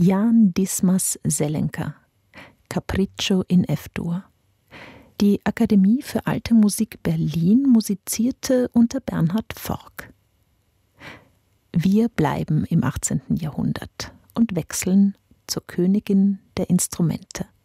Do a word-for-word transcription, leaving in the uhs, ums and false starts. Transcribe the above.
Jan Dismas Zelenka, Capriccio in F-Dur. Die Akademie für Alte Musik Berlin musizierte unter Bernhard Forck. Wir bleiben im achtzehnten Jahrhundert und wechseln zur Königin der Instrumente.